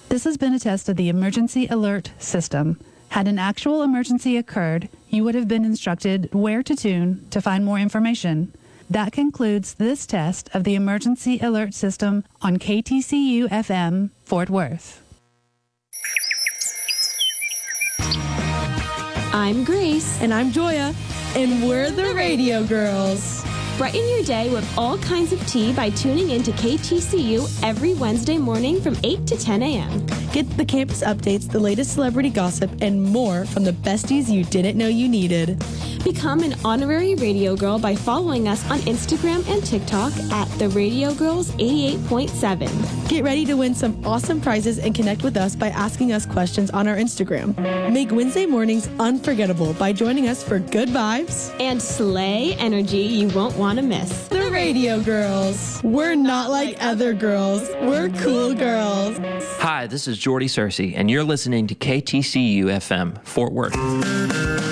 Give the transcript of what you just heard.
This has been a test of the emergency alert system. Had an actual emergency occurred, you would have been instructed where to tune to find more information. That concludes this test of the emergency alert system on KTCU FM, Fort Worth. I'm Grace. And I'm Joya. And we're the Radio Girls. Brighten your day with all kinds of tea by tuning in to KTCU every Wednesday morning from 8 to 10 a.m. Get the campus updates, the latest celebrity gossip, and more from the besties you didn't know you needed. Become an honorary Radio Girl by following us on Instagram and TikTok at The Radio Girls 88.7. Get ready to win some awesome prizes and connect with us by asking us questions on our Instagram. Make Wednesday mornings unforgettable by joining us for good vibes and slay energy you won't want to miss. The Radio Girls. We're not like other girls. We're cool girls. Hi, this is Jordy Searcy, and you're listening to KTCU FM, Fort Worth.